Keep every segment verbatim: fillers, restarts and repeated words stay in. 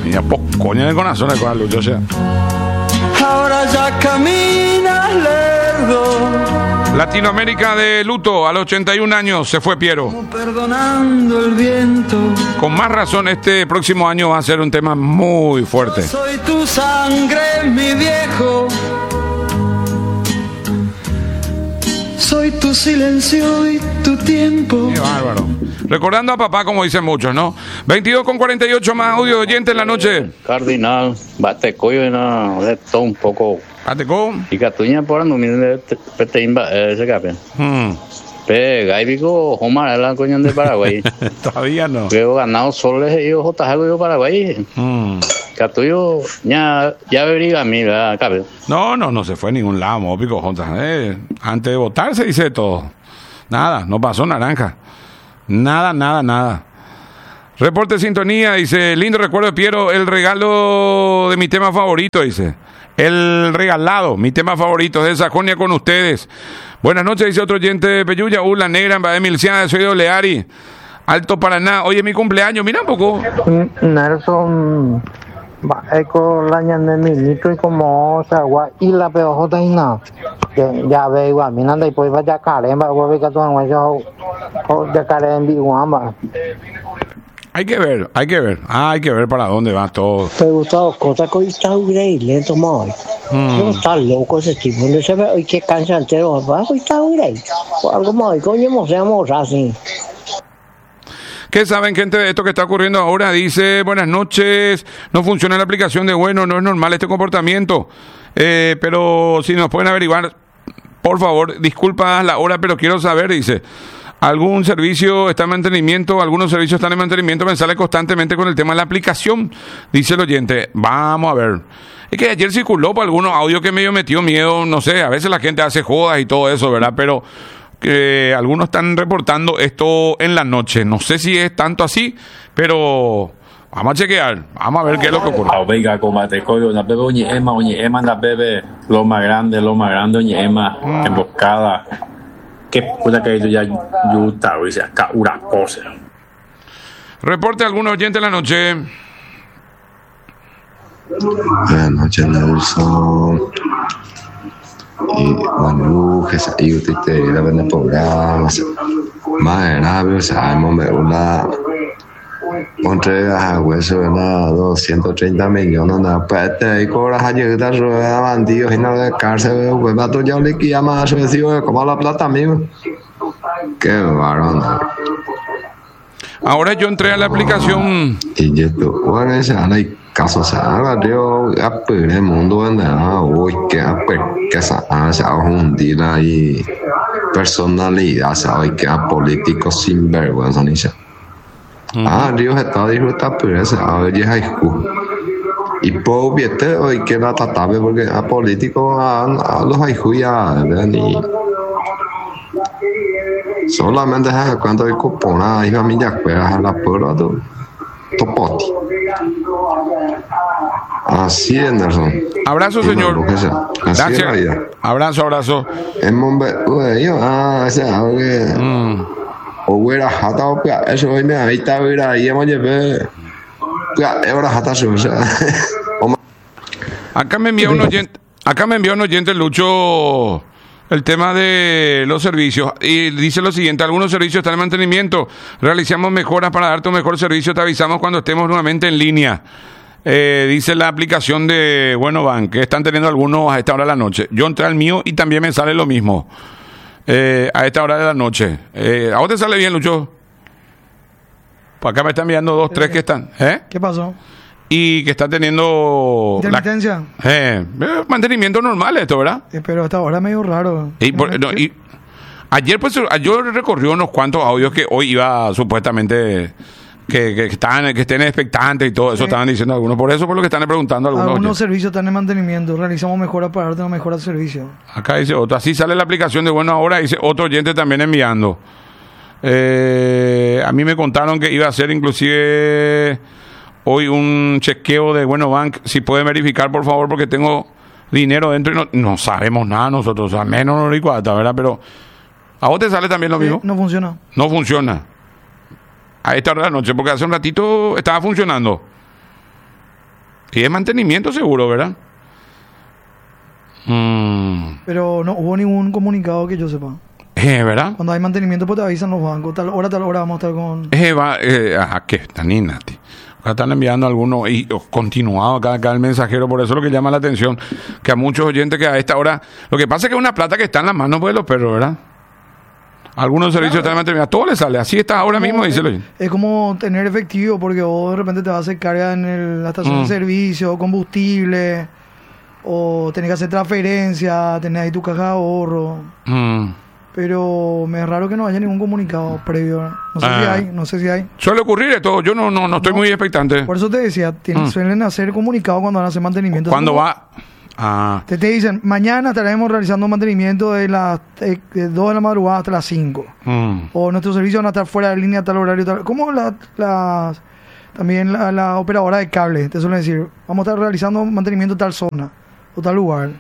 Mira, pues coño en el corazón con Lucho, o sea. Ahora ya caminas lerdo. Latinoamérica de luto, a los ochenta y un años se fue Piero. Perdonando el viento. Con más razón, este próximo año va a ser un tema muy fuerte. Soy tu sangre, mi viejo. Soy tu silencio y tu tiempo. Qué bárbaro. Recordando a papá, como dicen muchos, ¿no? veintidós con cuarenta y ocho más audio de oyentes en la noche. Cardinal, bateco y no, de todo un poco. Bateco. Y catuña por no mire peteimba ese cape. Hmm. Pe gaibico Omar la coña de Paraguay. Todavía no. Veo ganado soles y ojo tajago yo Paraguay. Hmm. Catuyo ya ya vería mira cabe. No, no, no se fue a ningún lado, mópico, Jota. Eh, antes de votar se dice todo. Nada, no pasó naranja. Nada, nada, nada. Reporte de sintonía, dice, lindo recuerdo de Piero, el regalo de mi tema favorito, dice. El regalado, mi tema favorito de Sajonia con ustedes. Buenas noches, dice otro oyente de Peyuya, uh, la negra, en Bademilciana, soy de Oleari. Alto Paraná, hoy es mi cumpleaños, mira un poco. Nelson, eco la ñande minito y como agua y la peojota y nada. Ya ve igual, mira y pues vaya caramba, vuelve que tú no vas de caramba igual. Hay que ver, hay que ver, ah, hay que ver para dónde va todo. Te gustado cosas que está muy lento más. No está loco ese tipo, no se ve hoy que cansa entero, va hoy está muy algo más, coño, no seamos así. ¿Qué saben, gente, de esto que está ocurriendo ahora? Dice, buenas noches, no funciona la aplicación de bueno, no es normal este comportamiento, eh, pero si nos pueden averiguar, por favor, disculpa la hora, pero quiero saber, dice, algún servicio está en mantenimiento, algunos servicios están en mantenimiento, me sale constantemente con el tema de la aplicación, dice el oyente, vamos a ver. Es que ayer circuló por algunos audios que medio metió miedo, no sé, a veces la gente hace jodas y todo eso, ¿verdad? Pero que algunos están reportando esto en la noche. No sé si es tanto así, pero vamos a chequear, vamos a ver qué es lo que ocurre. Oiga, combate coyo, la bebe oñe Emma, oñe Emma, la bebe lo más grande, lo más grande, oñe Emma, mm. emboscada. Qué puta que yo ya yuta, o sea, acá una cosa. Reporte algún oyente en la noche. Buenas noches, Nelson. Y bueno, que se ayude usted a ver el programa. Más grave, o sea, una entrega a hueso, una doscientos treinta millones, una peste, y cobras ayuda, rueda, bandidos, y no de cárcel, pues va todo ya liquida más, recibo, como la plata, amigo. Qué varón. Ahora yo entré a la aplicación. Y esto, bueno, ese hay casos, o sea, yo, a per el mundo, ¿verdad? Uy, que a per, que se ha hundido ahí personalidad, ¿sabes? Que a políticos sin vergüenza, ni se. Ah, Dios está disfrutando, pero ese, a ver, ya hay y por viete hoy que la tatabe, porque a políticos, a, a los hay ya, ni. Solamente es cuando hay cupona, hay familias que a la prueba de topoti. Así es, Nelson. Abrazo, señor. Gracias. Abrazo, abrazo. En Mombe, yo, ah, o sea, que. O hubiera jatado, eso hoy me ha visto ahí, hemos llevado. Ahora jata su, o sea. Acá me envió un oyente, acá me envió un oyente, Lucho, el tema de los servicios, y dice lo siguiente: algunos servicios están en mantenimiento, realizamos mejoras para darte un mejor servicio, te avisamos cuando estemos nuevamente en línea. Eh, dice la aplicación de Bueno Bank, que están teniendo algunos a esta hora de la noche. Yo entré al mío y también me sale lo mismo, eh, a esta hora de la noche. Eh, ¿A vos te sale bien, Lucho? Pues acá me están enviando dos, tres que están. ¿Eh? ¿Qué pasó? Y que está teniendo intermitencia. La, eh, mantenimiento normal esto, ¿verdad? Eh, pero hasta ahora medio raro. Y, por, no, y ayer pues yo recorrió unos cuantos audios que hoy iba supuestamente que, que están que estén expectantes y todo eso, eh, estaban diciendo algunos. Por eso por lo que están preguntando algunos. Algunos servicios están en mantenimiento, realizamos mejoras para darte una mejora de servicio. Acá dice otro, así sale la aplicación de Bueno Ahora, dice otro oyente también enviando. Eh, a mí me contaron que iba a hacer inclusive hoy un chequeo de Bueno Bank, si pueden verificar por favor, porque tengo dinero dentro y no, no sabemos nada nosotros, al menos no lo cuata, ¿verdad? Pero ¿a vos te sale también lo mismo? Eh, no funciona. No funciona. A esta hora de la noche, porque hace un ratito estaba funcionando. Y es mantenimiento seguro, ¿verdad? Mm. Pero no hubo ningún comunicado que yo sepa. Eh, ¿verdad? Cuando hay mantenimiento, pues te avisan los bancos. Tal hora, tal hora vamos a estar con... Eh, va, eh, ajá, ¿qué? Tanina, tío. Acá están enviando algunos y oh, continuado acá, acá el mensajero, por eso es lo que llama la atención, que a muchos oyentes que a esta hora, lo que pasa es que es una plata que está en las manos pues, de los perros, ¿verdad? Algunos servicios Claro. están manterminados, todo le sale, así está ahora mismo, dice el oyente. Es como tener efectivo, porque vos de repente te vas a hacer carga en el- la estación Mm. de servicio, combustible, o tenés que hacer transferencia, tenés ahí tu caja de ahorro. Mm. Pero me es raro que no haya ningún comunicado previo. No sé si Ah. hay, no sé si hay. Suele ocurrir esto, yo no, no, no estoy No. muy expectante. Por eso te decía, tienen, Mm. suelen hacer comunicados cuando van a hacer mantenimiento. ¿Cuándo Como- va? Ah, Te, te dicen, mañana estaremos realizando mantenimiento de las eh, de dos de la madrugada hasta las cinco. mm. O nuestros servicios van a estar fuera de línea a tal horario. Tal, como la, las también la, la operadora de cable te suelen decir, vamos a estar realizando mantenimiento en tal zona o tal lugar.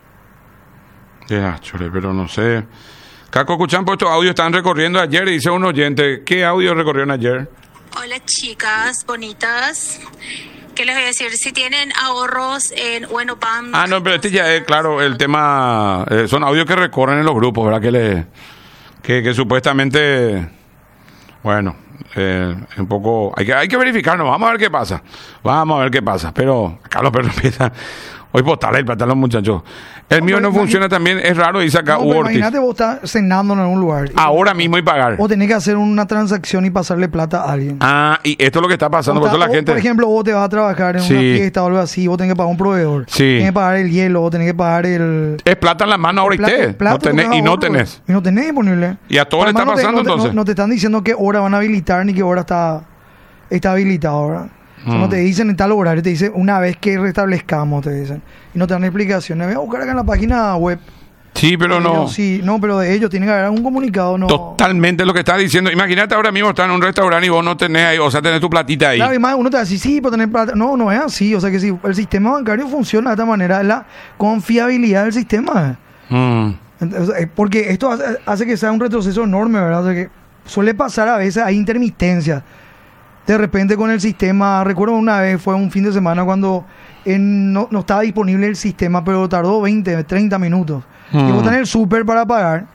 Ya, chole, pero no sé. Caco Cuchampo, estos audios están recorriendo ayer, dice un oyente. ¿Qué audio recorrieron ayer? Hola chicas bonitas, ¿qué les voy a decir? Si tienen ahorros en Buenopam. Ah, no, pero este ya es, claro, el tema... eh, son audios que recorren en los grupos, ¿verdad? Que le... Que, que supuestamente... Bueno, eh, un poco... Hay que, hay que verificarnos, vamos a ver qué pasa. Vamos a ver qué pasa. Pero acá los perros empiezan... Hoy postale el plata a los muchachos. El No, mío pero no imagi- funciona también, es raro, dice acá No, pero Hugo Ortiz. imagínate vos estás cenando en algún lugar. Ahora mismo y pagar. O tenés que hacer una transacción y pasarle plata a alguien. Ah, y esto es lo que está pasando, O por eso está- la o, gente... Por ejemplo, vos te vas a trabajar en Sí. una fiesta o algo así, vos tenés que pagar un proveedor. Sí. Tenés que pagar el hielo, vos tenés que pagar el... Es plata en las manos ahora y plata- te. plata, No tenés, tu y no ahorro, tenés. Y no tenés disponible. Y a todos le está Además, no te- pasando, no te, entonces. No, no te están diciendo qué hora van a habilitar ni qué hora está, está habilitado, ¿verdad? O sea, Mm. no te dicen en tal horario, te dicen una vez que restablezcamos, te dicen. Y no te dan explicaciones. Voy a buscar acá en la página web. Sí, pero no. Ellos, sí, no, pero de ellos tiene que haber un comunicado, no. Totalmente lo que estás diciendo. Imagínate ahora mismo estar en un restaurante y vos no tenés ahí, o sea, tenés tu platita ahí. Claro, y más uno te va a decir, sí, pero tener plata. No, no es así. O sea que si el sistema bancario funciona de esta manera, es la confiabilidad del sistema. Mm. Entonces, eh, porque esto hace, hace que sea un retroceso enorme, ¿verdad? O sea que suele pasar a veces, hay intermitencias. De repente con el sistema, recuerdo una vez, fue un fin de semana cuando en- no, no estaba disponible el sistema, pero tardó veinte, treinta minutos. Mm. Y vos estás en el súper para pagar.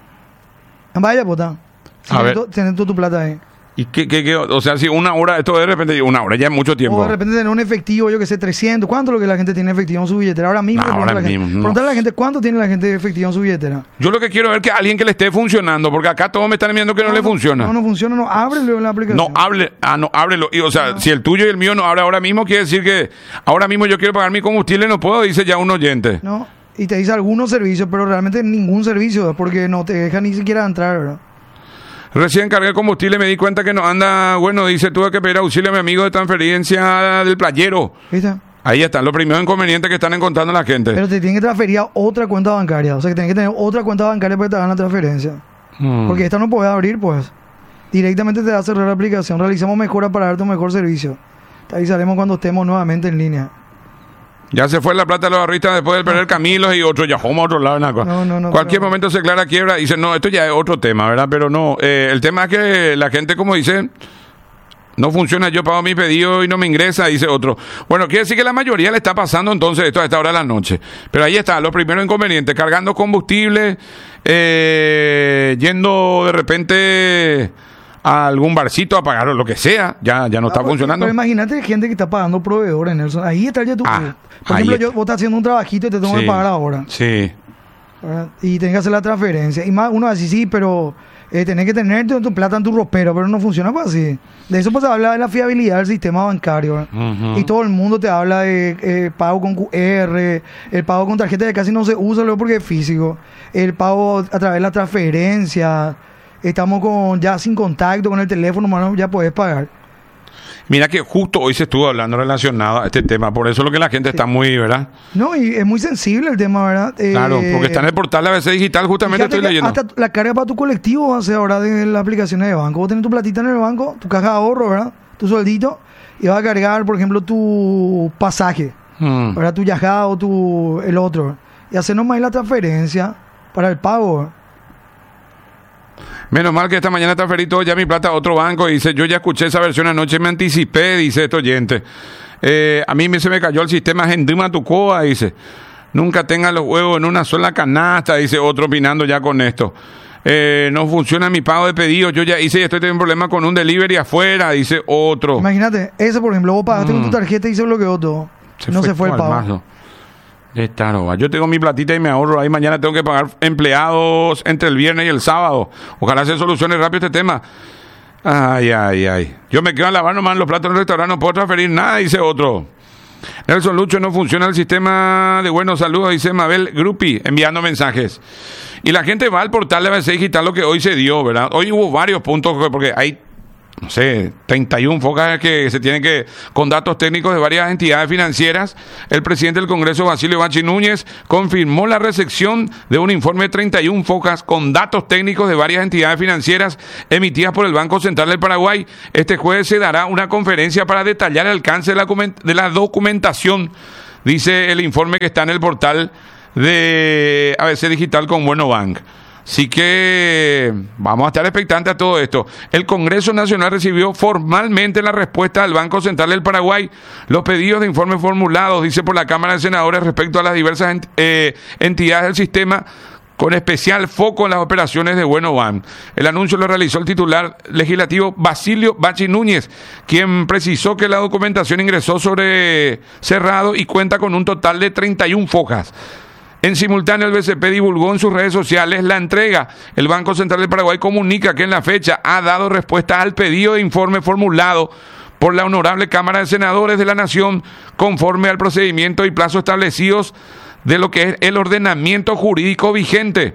Vaya, puta. Si A tenés ver. to- tenés toda tu plata ahí. ¿Y qué, qué, qué? O sea, si una hora, esto de repente, una hora ya es mucho tiempo. O de repente tener un efectivo, yo que sé, trescientos. ¿Cuánto es lo que la gente tiene efectivo en su billetera? Ahora mismo. No, pregunta ahora a la gente- mismo, no. preguntarle a la gente cuánto tiene la gente de efectivo en su billetera. Yo lo que quiero es que alguien que le esté funcionando, porque acá todos me están enviando que no, le funciona. No, no funciona, no. Ábrelo la aplicación. No hable, ah, no, ábrelo. Y, o sea, si el tuyo y el mío no abre ahora mismo, quiere decir que ahora mismo yo quiero pagar mi combustible, no puedo, dice ya un oyente. No. Y te dice algunos servicios, pero realmente ningún servicio, porque no te deja ni siquiera entrar, ¿verdad? Recién cargué combustible y me di cuenta que no anda, bueno, dice, tuve que pedir auxilio a mi amigo de transferencia del playero. ¿Viste? Ahí están los primeros inconvenientes que están encontrando la gente. Pero te tienen que transferir a otra cuenta bancaria. O sea que tienes que tener otra cuenta bancaria para que te hagan la transferencia. Mm. Porque esta no puedes abrir, pues. Directamente te va a cerrar la aplicación. Realizamos mejora para darte un mejor servicio. Te avisaremos cuando estemos nuevamente en línea. Ya se fue la plata de los barristas después de perder Camilos y otro, ya vamos a otro lado. en la co- No, no, no, Cualquier pero- momento se declara quiebra y dice, no, esto ya es otro tema, ¿verdad? Pero no, eh, el tema es que la gente, como dice, no funciona, yo pago mi pedido y no me ingresa, dice otro. Bueno, quiere decir que la mayoría le está pasando entonces esto a esta hora de la noche. Pero ahí está, los primeros inconvenientes, cargando combustible, eh, yendo de repente a algún barcito a pagar o lo que sea, ya, ya no está Ah, pues, funcionando. Pero imagínate gente que está pagando proveedores, Nelson. Ahí está ya tu... Ah, Por ahí ejemplo, está. yo, vos estás haciendo un trabajito y te tengo Sí. que pagar ahora. Sí. ¿Verdad? Y tenés que hacer la transferencia. Y más uno así, sí, pero eh, tenés que tener tu, tu plata en tu ropero, pero no funciona pues así. De eso pues se habla de la fiabilidad del sistema bancario. ¿verdad? Ujú. Y todo el mundo te habla de eh, pago con Q R, el pago con tarjeta que casi no se usa luego porque es físico, el pago a través de la transferencia. Estamos con ya sin contacto con el teléfono, mano, ya puedes pagar. Mira que justo hoy se estuvo hablando relacionado a este tema, por eso es lo que la gente está muy, ¿verdad? No, y es muy sensible el tema, ¿verdad? Eh, Claro, porque está en el portal A B C Digital, justamente fíjate estoy que leyendo. hasta la carga para tu colectivo va a ser ahora de las aplicaciones de banco. Vos tenés tu platita en el banco, tu caja de ahorro, ¿verdad? Tu sueldito, y vas a cargar, por ejemplo, tu pasaje, Mm. ¿verdad? Tu yajá o tu, el otro. Y hacer nomás ahí la transferencia para el pago. Menos mal que esta mañana está ferito ya mi plata a otro banco. Dice, yo ya escuché esa versión anoche, me anticipé, dice este oyente. Eh, a mí me, se me cayó el sistema Gendrima Tucoa, dice. Nunca tenga los huevos en una sola canasta, dice otro opinando ya con esto. Eh, no funciona mi pago de pedido, yo ya hice y estoy teniendo un problema con un delivery afuera, dice otro. Imagínate, ese por ejemplo, vos pagaste mm. con tu tarjeta y se bloqueó todo. Se no fue se fue el pago. Mazo. Claro, yo tengo mi platita y me ahorro ahí, mañana tengo que pagar empleados entre el viernes y el sábado. Ojalá se solucione rápido este tema. Ay, ay, ay. Yo me quedo a lavar nomás los platos en el restaurante, no puedo transferir nada, dice otro. Nelson Lucho, no funciona el sistema de buenos saludos, dice Mabel Grupi, enviando mensajes. Y la gente va al portal de A B C Digital, lo que hoy se dio, ¿verdad? Hoy hubo varios puntos, porque hay, no sé, treinta y una focas que se tienen que, con datos técnicos de varias entidades financieras. El presidente del Congreso, Basilio Bachi Núñez, confirmó la recepción de un informe de treinta y una focas con datos técnicos de varias entidades financieras emitidas por el Banco Central del Paraguay. Este jueves se dará una conferencia para detallar el alcance de la, de la documentación, dice el informe que está en el portal de A B C Digital con Bueno Bank. Así que vamos a estar expectantes a todo esto. El Congreso Nacional recibió formalmente la respuesta del Banco Central del Paraguay. Los pedidos de informes formulados, dice por la Cámara de Senadores, respecto a las diversas ent- eh, entidades del sistema, con especial foco en las operaciones de Bueno Bank. El anuncio lo realizó el titular legislativo Basilio Bachi Núñez, quien precisó que la documentación ingresó sobre cerrado y cuenta con un total de treinta y una fojas. En simultáneo, el B C P divulgó en sus redes sociales la entrega. El Banco Central del Paraguay comunica que en la fecha ha dado respuesta al pedido de informe formulado por la Honorable Cámara de Senadores de la Nación, conforme al procedimiento y plazo establecidos de lo que es el ordenamiento jurídico vigente.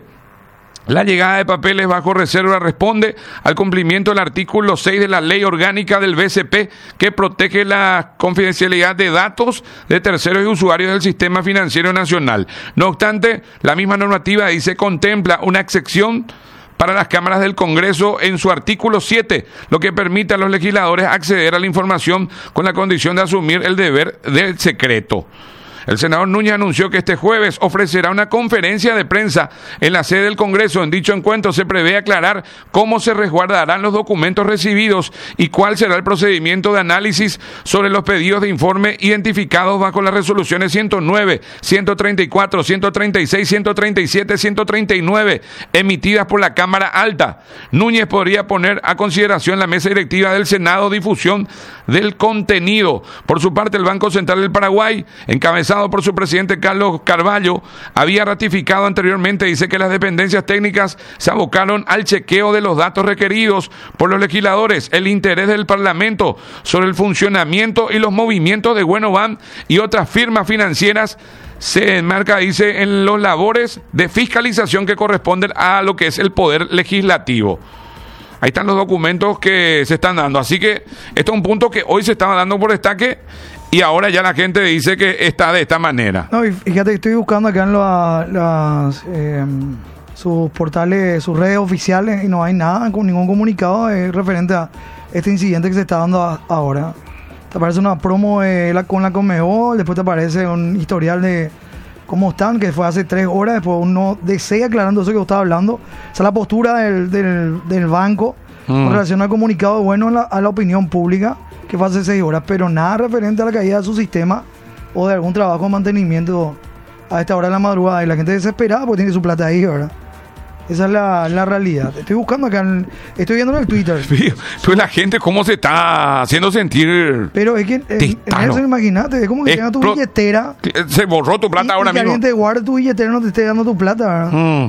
La llegada de papeles bajo reserva responde al cumplimiento del artículo seis de la Ley Orgánica del B C P, que protege la confidencialidad de datos de terceros y usuarios del Sistema Financiero Nacional. No obstante, la misma normativa dice contempla una excepción para las cámaras del Congreso en su artículo siete, lo que permite a los legisladores acceder a la información con la condición de asumir el deber del secreto. El senador Núñez anunció que este jueves ofrecerá una conferencia de prensa en la sede del Congreso. En dicho encuentro se prevé aclarar cómo se resguardarán los documentos recibidos y cuál será el procedimiento de análisis sobre los pedidos de informe identificados bajo las resoluciones ciento nueve, ciento treinta y cuatro, ciento treinta y seis, ciento treinta y siete, ciento treinta y nueve emitidas por la Cámara Alta. Núñez podría poner a consideración la mesa directiva del Senado difusión del contenido. Por su parte, el Banco Central del Paraguay, encabezado por su presidente Carlos Carvalho, había ratificado anteriormente, dice que las dependencias técnicas se abocaron al chequeo de los datos requeridos por los legisladores, el interés del Parlamento sobre el funcionamiento y los movimientos de Bueno Bank y otras firmas financieras se enmarca, dice, en los labores de fiscalización que corresponden a lo que es el poder legislativo. Ahí están los documentos que se están dando. Así que esto es un punto que hoy se estaba dando por destaque y ahora ya la gente dice que está de esta manera. No, y fíjate, estoy buscando acá en la, las, eh, sus portales, sus redes oficiales, y no hay nada, con ningún comunicado eh, referente a este incidente que se está dando a, ahora. Te aparece una promo de la, con la Conmebol, después te aparece un historial de cómo están, que fue hace tres horas, después uno desea aclarando eso que estaba hablando. Esa es la postura del, del, del banco mm. con relación al comunicado bueno a la, a la opinión pública, que fue hace seis horas, pero nada referente a la caída de su sistema o de algún trabajo de mantenimiento a esta hora de la madrugada. Y la gente desesperada porque tiene su plata ahí, ¿verdad? Esa es la, la realidad. Estoy buscando acá, en, estoy viendo en el Twitter. Pues la gente cómo se está haciendo sentir. Pero es que, en, en eso, imagínate, es como que tenga tu pro, billetera. Se borró tu plata y, ahora y que mismo. alguien te guarde tu billetera y no te esté dando tu plata, ¿verdad? Mm.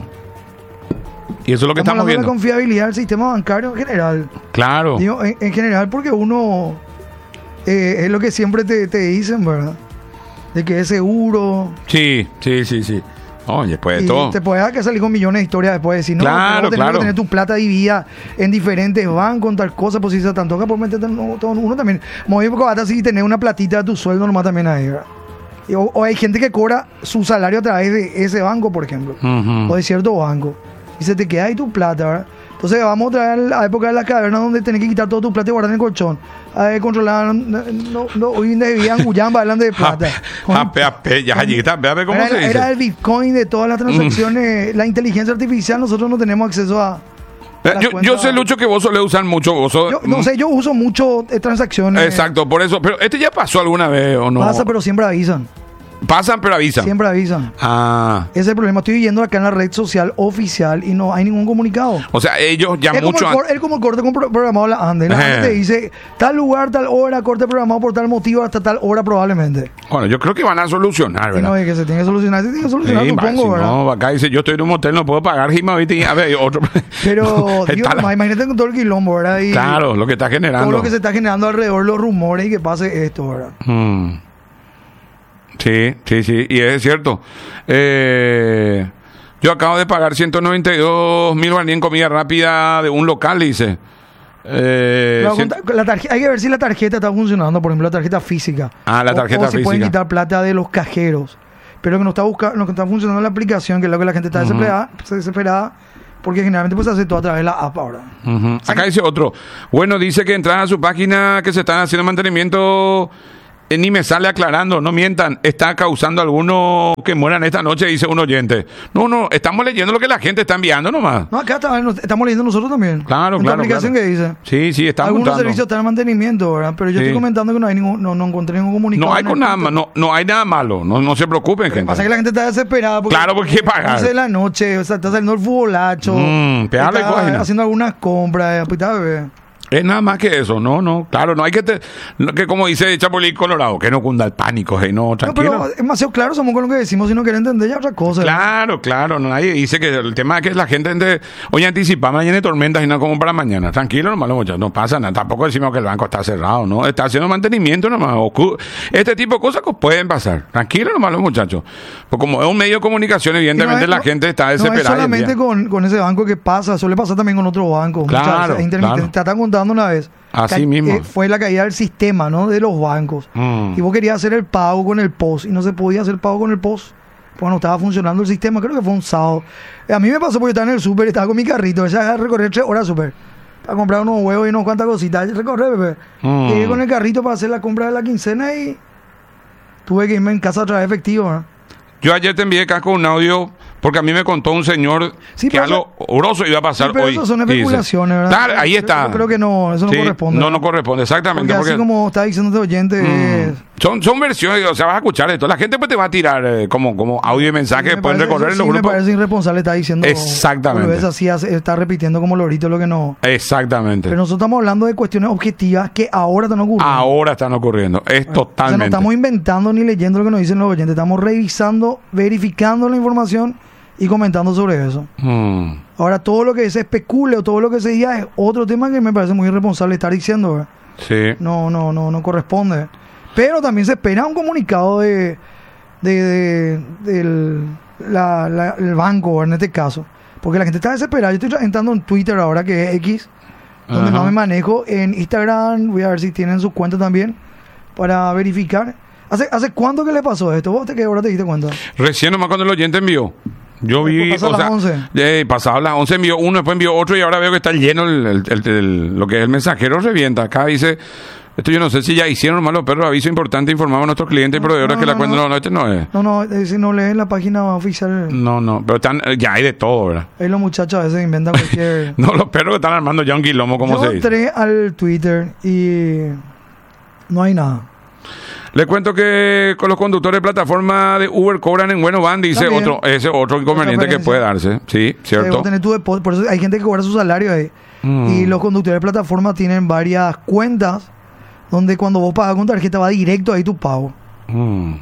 Y eso es lo que estamos, estamos viendo. La confiabilidad del sistema bancario en general. Claro. Digo, en, en general, porque uno eh, es lo que siempre te, te dicen, ¿verdad? De que es seguro. Sí, sí, sí, sí. Oye, después de y todo. te puedes que salir con millones de historias después de decir, no, claro, tenés claro. que tener tu plata dividida en diferentes bancos, tal cosa, pues si se te toca por meterte en uno también. Muy poco basta si tener una platita de tu sueldo nomás también ahí, ¿verdad? O, o hay gente que cobra su salario a través de ese banco, por ejemplo, uh-huh. o de cierto banco, y se te queda ahí tu plata, ¿verdad? Entonces vamos a traer a la época de las cavernas donde tenés que quitar toda tu plata y guardar en el colchón. A ver, controlar, no, no, hoy vivían Guyamba hablando de plata. Ape, ape, ya allí está, ve cómo era, se dice. Era el Bitcoin de todas las transacciones, la inteligencia artificial, nosotros no tenemos acceso a, Eh, Yo, yo sé, Lucho, que vos solés usar mucho. Vos sos- Yo, no sé, yo uso mucho eh, transacciones. Exacto, por eso. Pero este ya pasó alguna vez o no. Pasa, pero siempre avisan. Pasan, pero avisan. Siempre avisan. Ah. Ese es el problema. Estoy viendo acá en la red social oficial y no hay ningún comunicado. O sea, ellos ya es mucho. como el, cor- es como el corte con pro- programado la ANDE. La ANDE Eh. te dice tal lugar, tal hora, corte programado por tal motivo hasta tal hora probablemente. Bueno, yo creo que van a solucionar, Y ¿verdad? no, y que se tiene que solucionar, se tiene que solucionar, Sí, va, supongo, si ¿verdad? no, acá dice, yo estoy en un motel, no puedo pagar, Gima, ¿viste? Y, a ver, otro. Pero, Está Dios, la- imagínate con todo el quilombo, ¿verdad? Y Claro, lo que está generando. todo lo que se está generando alrededor, los rumores y que pase esto, ¿verdad? Mm. Sí, sí, sí, y es cierto. Eh, yo acabo de pagar ciento noventa y dos mil guaraníes en comida rápida de un local, dice. Eh, Pero cien- con ta- la tarje- hay que ver si la tarjeta está funcionando, por ejemplo, la tarjeta física. Ah, la O- tarjeta o, si pueden física. quitar plata de los cajeros. Pero que no está buscando, no está funcionando la aplicación, que es lo que la gente está Ujú. desesperada, desesperada, porque generalmente pues se hace todo a través de la app ahora. Ujú. Acá dice otro. Bueno, dice que entras a su página que se están haciendo mantenimiento. eh, Ni me sale aclarando, no mientan, está causando alguno que mueran esta noche, dice un oyente. No, no, estamos leyendo lo que la gente está enviando nomás. No, acá está- nos- estamos leyendo nosotros también. Claro, en tu claro, aplicación claro. que dice. Sí, sí, está Algunos apuntando. servicios están en mantenimiento, ¿verdad? Pero yo Sí. estoy comentando que no hay ningún, no, no encontré ningún comunicado. No hay en con el nada, Twitter. ma- no, no hay nada malo, no, no se preocupen, gente. Pasa que la gente está desesperada porque Claro, porque hay que pagar. once de la noche, o sea, está saliendo el futbolacho, Mm, pegarle está página. haciendo algunas compras, pues, está, bebé. Es nada más que eso, no, no, claro, no hay que, te- no, que como dice Chapulín Colorado, que no cunda el pánico, hey, no, No, tranquilo. pero es demasiado claro, somos con lo que decimos, si no quieren entender ya otra cosa. Claro, claro, no, nadie dice que el tema es que la gente, ente- oye, anticipa, mañana hay tormentas y no como para mañana. Tranquilo, nomás, los muchachos, no pasa nada. Tampoco decimos que el banco está cerrado, ¿no? Está haciendo mantenimiento nomás. Ocu- Este tipo de cosas que pueden pasar. Tranquilo nomás, los muchachos. Pues como es un medio de comunicación, evidentemente Y no es- la no- gente está No desesperada. es hoy en solamente día. con, con ese banco que pasa, suele pasar también con otros bancos. Claro, Muchas veces, intermitente. claro. Te están contando una vez. Así Ca- mismo. eh, fue la caída del sistema, ¿no? De los bancos. Mm. Y vos querías hacer el pago con el P O S y no se podía hacer pago con el P O S. Porque no estaba funcionando el sistema. Creo que fue un sábado. Eh, A mí me pasó porque yo estaba en el súper, estaba con mi carrito. Ya recorrer tres horas súper. Para comprar unos huevos y unas cuantas cositas. Recorrer, bebé. Mm. Llegué con el carrito para hacer la compra de la quincena y tuve que irme en casa a traer efectivo, ¿no? Yo ayer te envié acá con un audio porque a mí me contó un señor Sí, que pero algo grosso iba a pasar Sí, pero hoy. eso son Y dice, especulaciones, ¿verdad? "Tal, ahí Yo- está. yo creo que no, eso no Sí, corresponde, No, ¿verdad? no corresponde, exactamente. Porque, así porque- como está diciendo este oyente, Mm. es- Son, son versiones, o sea, vas a escuchar esto. La gente pues te va a tirar eh, como, como audio y mensaje, me pueden parece- recorrer en sí, los me grupos. parece irresponsable, está diciendo. Exactamente. Ves así, hace- está repitiendo como lorito lo que no. Exactamente. Pero nosotros estamos hablando de cuestiones objetivas que ahora están ocurriendo. Ahora están ocurriendo. Es O sea, no totalmente. estamos inventando ni leyendo lo que nos dicen los oyentes, estamos revisando, verificando la información y comentando sobre eso. Mm. Ahora, todo lo que se especule o todo lo que se diga es otro tema que me parece muy irresponsable estar diciendo, ¿verdad? Sí. No, no, no, no corresponde. Pero también se espera un comunicado de, de, de- del la- la- el banco, en este caso. Porque la gente está desesperada. Yo estoy entrando en Twitter ahora, que es X, donde Ajá. más me manejo. En Instagram, voy a ver si tienen su cuenta también, para verificar. ¿Hace, ¿Hace cuánto que le pasó esto? ¿Vos te, que ahora te diste cuenta? Recién nomás cuando el oyente envió. Yo vi, Pasado o sea, las once. eh, pasado las once envió uno, después envió otro y ahora veo que está lleno el, el- el- el- lo que es el mensajero revienta. Acá dice, esto yo no sé si ya hicieron nomás los perros, aviso importante, informar a nuestros clientes y proveedores no, que la no, cuenta, no. no, no, este no es. No, no, eh, si no lees la página oficial, No, no, pero están, eh, ya hay de todo, ¿verdad? ahí los muchachos a veces inventan cualquier... No, los perros que están armando ya un quilombo, como Yo se dice. entré al Twitter y no hay nada. Le cuento que con los conductores de plataforma de Uber cobran en Bueno Van, dice También. otro, ese otro inconveniente que diferencia. puede darse. Sí, Eh, cierto. vos tenés tu depósito, por eso hay gente que cobra su salario ahí. Mm. Y los conductores de plataforma tienen varias cuentas donde cuando vos pagas con tarjeta va directo ahí tu pago. Mm.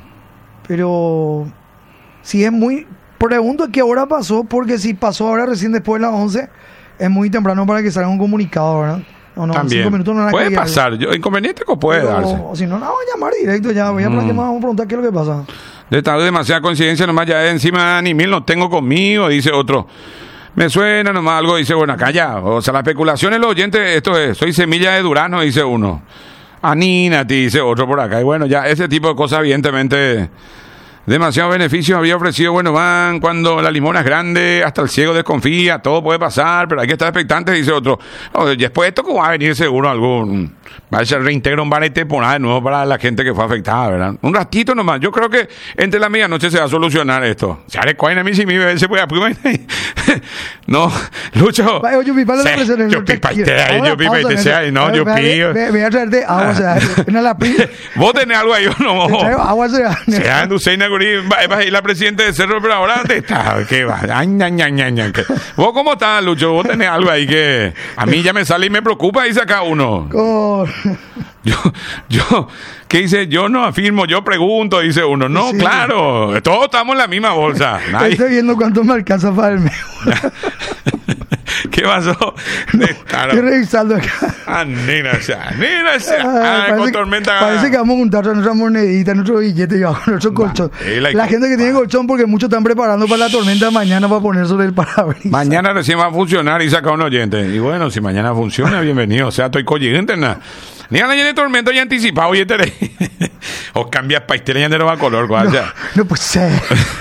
Pero si es muy... Pregunto qué hora pasó, porque si pasó ahora recién después de las once, es muy temprano para que salga un comunicado, ¿verdad? No, no, También. cinco minutos no la puede cagué. pasar, yo, inconveniente que puede Pero, darse. o si no, no, voy a llamar directo ya. Voy a, Mm. llamar, vamos a preguntar qué es lo que pasa. De esta demasiada coincidencia, nomás ya encima ni mil no tengo conmigo, dice otro. Me suena nomás algo, dice, bueno, acá ya. O sea, la especulación es los oyentes, esto es, soy semilla de durazno, dice uno. Anínate, dice otro por acá. Y bueno, ya ese tipo de cosas, evidentemente, Demasiados beneficios había ofrecido Bueno Van cuando la limona es grande, hasta el ciego desconfía, todo puede pasar, pero hay que estar expectantes, dice otro. Oh, después de esto va a venir seguro algún, va a ser reintegra un bar y temporada de nuevo para la gente que fue afectada, ¿verdad? Un ratito nomás, yo creo que entre la medianoche se va a solucionar esto. Se haré coin a mí si mi bebé se puede apurar. No, Lucho. Vaya, yo pipa la presión. Yo pipa y te yo pipa y te sea, no, yo pido. Voy a traerte agua, o sea, una la ¿Vos tenés algo ahí o no? Agua, o sea. Se anda Usaina Gurí, va a ir la presidenta de Cerro, pero ahora ¿dónde está? ¿Qué va? Ay, ña, ña, ña, ña. ¿Vos cómo estás, Lucho? ¿Vos tenés algo ahí que a mí ya me sale y me preocupa? Dice acá uno. Oh. Yo, yo, ¿qué dice? Yo no afirmo, yo pregunto, dice uno. No, sí. Claro, todos estamos en la misma bolsa. Nadie... Estoy viendo cuánto me alcanza para el mío. ¿Qué pasó? No, estoy revisando acá. Ah, nena, o sea, nena, o sea, ah, parece, con tormenta. Parece que vamos a juntar nuestra monedita, nuestro billete y nuestro colchón. La, la gente que tiene colchón, porque muchos están preparando para la tormenta de mañana para poner sobre el parabrisas. Mañana recién va a funcionar y saca un oyente. Y bueno, si mañana funciona, bienvenido. O sea, estoy coyente, nada. Ni a la llena de tormenta ya anticipado, oye, o cambias paistela ya no va a color, ¿cuál? No, no puede ser.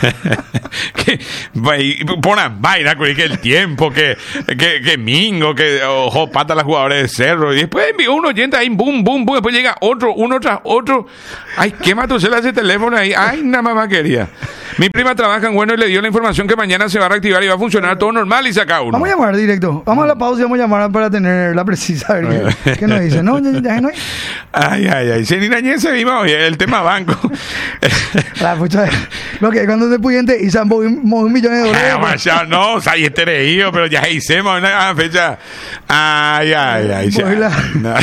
Que ponan vaina, que el tiempo, que, que, que mingo, que ojo, pata a las jugadores de Cerro. Y después envió un oyente ahí, boom, boom, boom. Después llega otro, uno tras otro. Ay, qué matocela ese teléfono ahí. Ay, nada mamá quería. Mi prima trabaja en Bueno y le dio la información que mañana se va a reactivar y va a funcionar todo normal y saca uno. Vamos a llamar directo. Vamos a la pausa y vamos a llamar para tener la precisa. A ver qué, qué nos dice. No, ya, ya no hay. Ay, ay, ay. Senina se vimos hoy el tema banco. La pucha. Lo que cuando te puyente y se han movido un millón de dólares. Pues. No, o sea, y este reído, pero ya hicimos una fecha. Ay, ay, ay. Ya. No.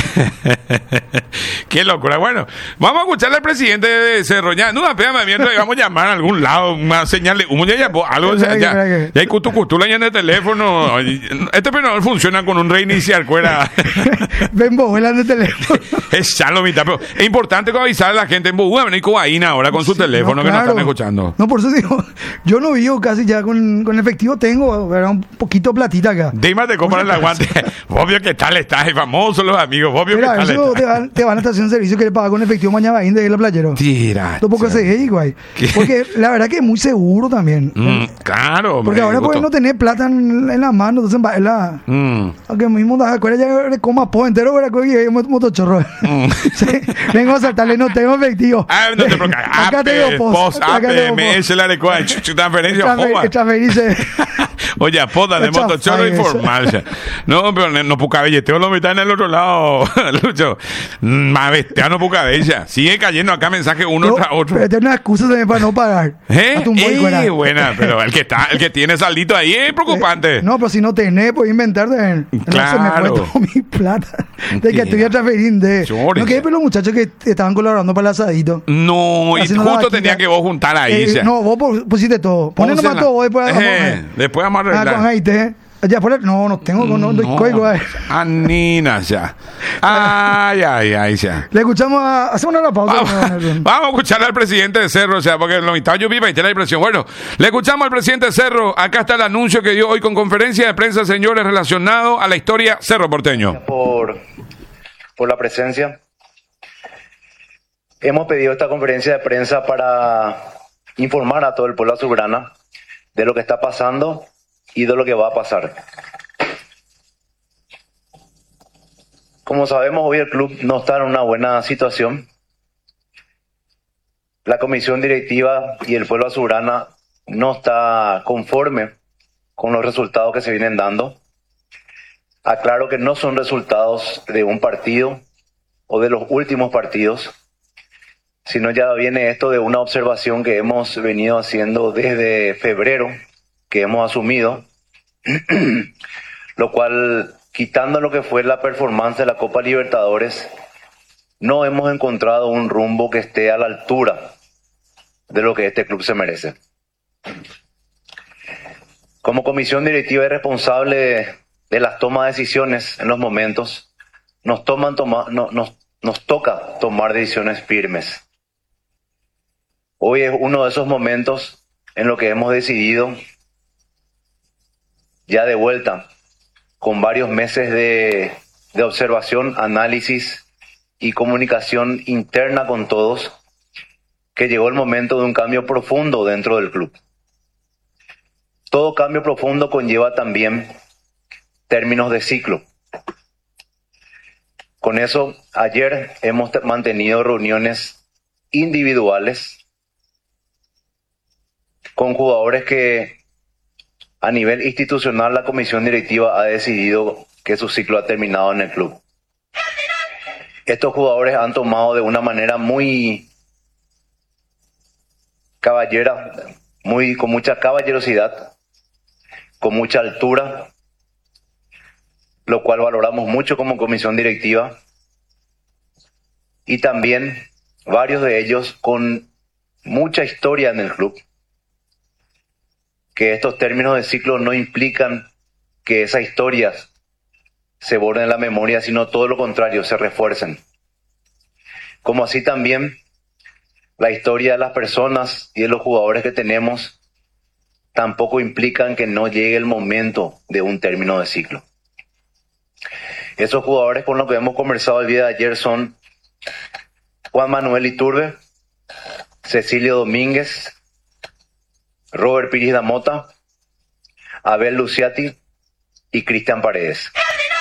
Qué locura. Bueno, vamos a escucharle al presidente de Cerro. Ya, no, pégame mientras vamos a llamar a algún lado, una señal de humo. Ya, ya, algo, ya, ya, ya hay cutu cutu la de teléfono. Este penador funciona con un reiniciar, cuera. Ven, vuelan de teléfono. Es chalo, mitad, pero es importante que avisar a la gente en Bogotá, venir cobaína ahora con su sí, teléfono no, que claro. Nos están escuchando. No, por eso digo, yo no vivo casi ya con, con efectivo, tengo, ¿verdad? Un poquito platita acá. Dime te compran el aguante. Obvio que tal estás, famoso los amigos, obvio Mira, que tal eso te van, te van a estación de servicio que le paga con efectivo mañana ahí de la playero. Tira. Tampoco se ve igual. Porque la verdad que es muy seguro también. Mm, claro. Porque ahora puedes no tener plata en, en la mano, entonces va la. Mm. Aunque mismo das acuerdas ya de coma po entero, ¿verdad? Que motochorro. Mm. Sí, vengo a saltarle, no tengo efectivo. Ah, no te preocupes. Acá tengo post. A P M S la adecuada. Transferencia. Transferencia. Oye, poda de motochorro informal. No, pero no puca belleteo lo metan en el otro lado, Lucho. Más bestiano puca bella. Sigue cayendo acá mensaje uno no, tras otro. Pero tengo una excusa también para no pagar. ¿Eh? Eh, buena, pero el que está, el que tiene saldito ahí es preocupante. Eh, no, pero si no tenés, puedes inventar de claro. No se me fue toda mi plata. De que estoy a transferir de. No quedé pero los muchachos que estaban colaborando para el asadito. No, y justo tenía que vos juntar ahí. Eh, no, vos pusiste todo. Poné nomás todo vos después. Eh, después vamos a arreglar. Ah, con ahí te. Ya por el, no, no tengo, no, no, no código ahí. Anina, ya. Ay, ay, ay, ya. Le escuchamos a, hacemos una pausa. Vamos, vamos a escuchar al presidente de Cerro, o sea, porque lo mitad yo viva y tiene la impresión. Bueno, le escuchamos al presidente de Cerro. Acá está el anuncio que dio hoy con conferencia de prensa, señores, relacionado a la historia Cerro Porteño. Por, por la presencia. Hemos pedido esta conferencia de prensa para informar a todo el pueblo azulgrana de lo que está pasando y de lo que va a pasar. Como sabemos, hoy el club no está en una buena situación. La comisión directiva y el pueblo azulgrana no está conforme con los resultados que se vienen dando. Aclaro que no son resultados de un partido o de los últimos partidos, sino ya viene esto de una observación que hemos venido haciendo desde febrero, que hemos asumido, lo cual, quitando lo que fue la performance de la Copa Libertadores, no hemos encontrado un rumbo que esté a la altura de lo que este club se merece. Como comisión directiva y responsable de, de las tomas de decisiones en los momentos, nos, toman, toma, no, nos, nos toca tomar decisiones firmes. Hoy es uno de esos momentos en los que hemos decidido, ya de vuelta, con varios meses de, de observación, análisis y comunicación interna con todos, que llegó el momento de un cambio profundo dentro del club. Todo cambio profundo conlleva también términos de ciclo. Con eso, ayer hemos mantenido reuniones individuales con jugadores que a nivel institucional la comisión directiva ha decidido que su ciclo ha terminado en el club. Estos jugadores han tomado de una manera muy caballera, muy, con mucha caballerosidad, con mucha altura, lo cual valoramos mucho como comisión directiva, y también varios de ellos con mucha historia en el club, que estos términos de ciclo no implican que esas historias se borren en la memoria, sino todo lo contrario, se refuercen. Como así también la historia de las personas y de los jugadores que tenemos tampoco implican que no llegue el momento de un término de ciclo. Esos jugadores con los que hemos conversado el día de ayer son Juan Manuel Iturbe, Cecilio Domínguez, Robert Piris da Mota, Abel Luciati y Cristian Paredes.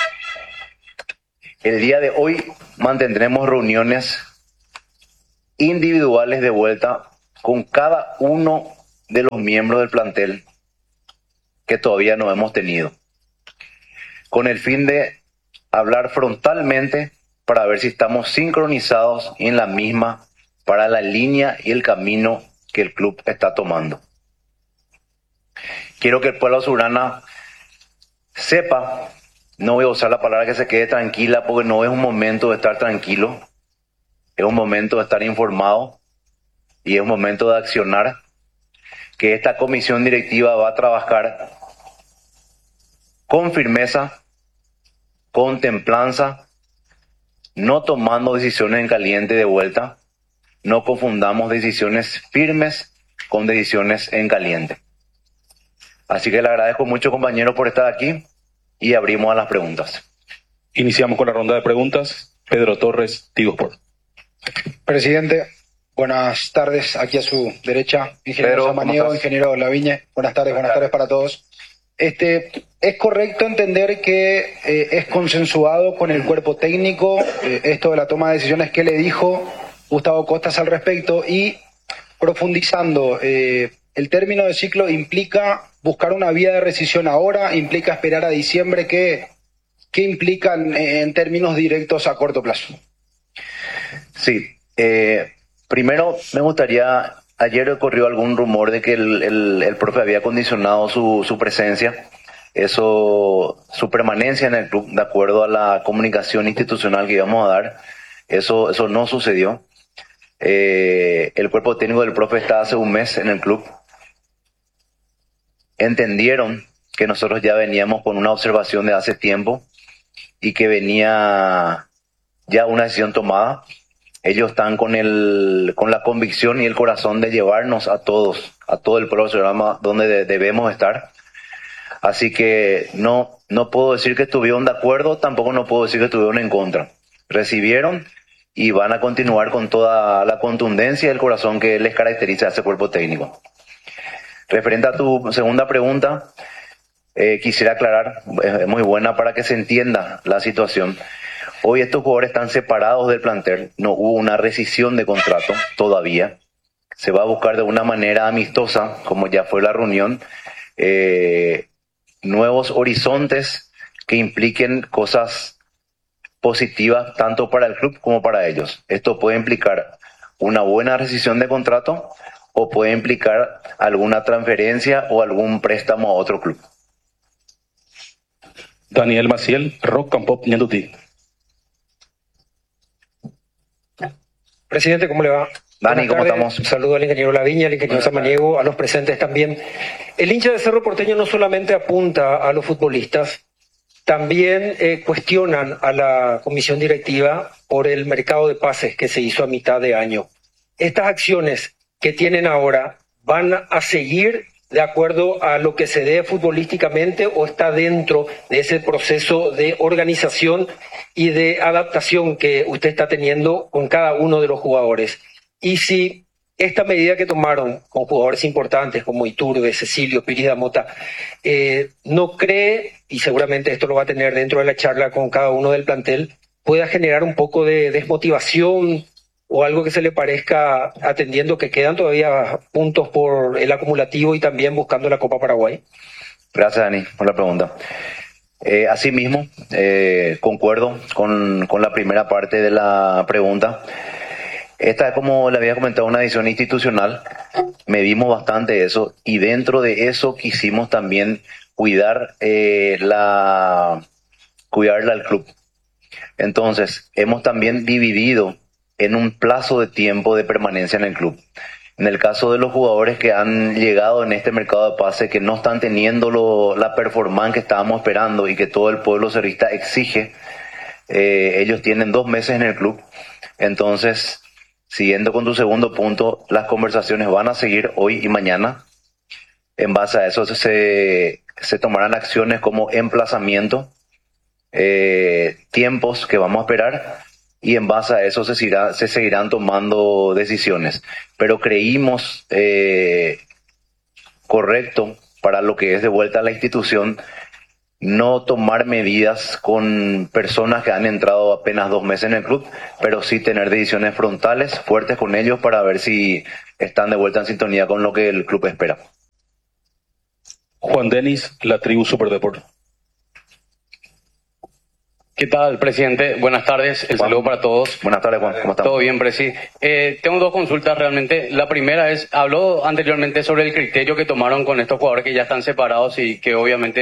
El día de hoy mantendremos reuniones individuales de vuelta con cada uno de los miembros del plantel que todavía no hemos tenido, con el fin de hablar frontalmente para ver si estamos sincronizados en la misma para la línea y el camino que el club está tomando. Quiero que el pueblo azulgrana sepa, no voy a usar la palabra que se quede tranquila porque no es un momento de estar tranquilo, es un momento de estar informado y es un momento de accionar, que esta comisión directiva va a trabajar con firmeza, con templanza, no tomando decisiones en caliente de vuelta. No confundamos decisiones firmes con decisiones en caliente. Así que le agradezco mucho, compañeros, por estar aquí y abrimos a las preguntas. Iniciamos con la ronda de preguntas. Pedro Torres, Tigo Sport. Presidente, buenas tardes. Aquí a su derecha, ingeniero Samaniego, ingeniero Laviñe. Buenas tardes, buenas tardes para todos. Este, ¿es correcto entender que eh, es consensuado con el cuerpo técnico eh, esto de la toma de decisiones? ¿Qué le dijo Gustavo Costas al respecto? Y profundizando, eh, ¿el término de ciclo implica buscar una vía de rescisión ahora? ¿Implica esperar a diciembre? ¿Qué, qué implican en, en términos directos a corto plazo? Sí, eh, primero me gustaría... Ayer ocurrió algún rumor de que el, el, el profe había condicionado su, su presencia, eso, su permanencia en el club, de acuerdo a la comunicación institucional que íbamos a dar. Eso, eso no sucedió. Eh, el cuerpo técnico del profe está hace un mes en el club. Entendieron que nosotros ya veníamos con una observación de hace tiempo y que venía ya una decisión tomada. Ellos están con el con la convicción y el corazón de llevarnos a todos, a todo el programa donde de, debemos estar. Así que no, no puedo decir que estuvieron de acuerdo, tampoco no puedo decir que estuvieron en contra. Recibieron y van a continuar con toda la contundencia y el corazón que les caracteriza a ese cuerpo técnico. Referente a tu segunda pregunta, eh, quisiera aclarar, es muy buena para que se entienda la situación. Hoy estos jugadores están separados del plantel, no hubo una rescisión de contrato todavía. Se va a buscar de una manera amistosa, como ya fue la reunión, eh, nuevos horizontes que impliquen cosas positivas tanto para el club como para ellos. Esto puede implicar una buena rescisión de contrato o puede implicar alguna transferencia o algún préstamo a otro club. Daniel Maciel, Rock and Pop Ñandutí. Presidente, ¿cómo le va? Dani, ¿cómo estamos? Saludo al ingeniero Laviña, al ingeniero Samaniego, a los presentes también. El hincha de Cerro Porteño no solamente apunta a los futbolistas, también eh, cuestionan a la comisión directiva por el mercado de pases que se hizo a mitad de año. ¿Estas acciones que tienen ahora van a seguir de acuerdo a lo que se dé futbolísticamente o está dentro de ese proceso de organización y de adaptación que usted está teniendo con cada uno de los jugadores? Y si esta medida que tomaron con jugadores importantes como Iturbe, Cecilio, Piris Mota, eh, ¿no cree, y seguramente esto lo va a tener dentro de la charla con cada uno del plantel, pueda generar un poco de desmotivación o algo que se le parezca, atendiendo que quedan todavía puntos por el acumulativo y también buscando la Copa Paraguay? Gracias, Dani, por la pregunta. Eh, asimismo, eh, concuerdo con, con la primera parte de la pregunta. Esta es, como le había comentado, una decisión institucional. Medimos bastante eso y dentro de eso quisimos también cuidar eh, la cuidarla al club. Entonces, hemos también dividido en un plazo de tiempo de permanencia en el club. En el caso de los jugadores que han llegado en este mercado de pase, que no están teniendo lo, la performance que estábamos esperando y que todo el pueblo cerrista exige, eh, ellos tienen dos meses en el club. Entonces, siguiendo con tu segundo punto, las conversaciones van a seguir hoy y mañana. En base a eso se, se tomarán acciones como emplazamiento, eh, tiempos que vamos a esperar, y en base a eso se, seguirá, se seguirán tomando decisiones. Pero creímos eh, correcto, para lo que es de vuelta a la institución, no tomar medidas con personas que han entrado apenas dos meses en el club, pero sí tener decisiones frontales, fuertes con ellos, para ver si están de vuelta en sintonía con lo que el club espera. Juan Denis, La Tribu Superdeport. ¿Qué tal, presidente? Buenas tardes, el Juan. saludo para todos. Buenas tardes, Juan, ¿cómo estamos? Todo bien, presi. Eh, tengo dos consultas realmente. La primera es, habló anteriormente sobre el criterio que tomaron con estos jugadores que ya están separados y que obviamente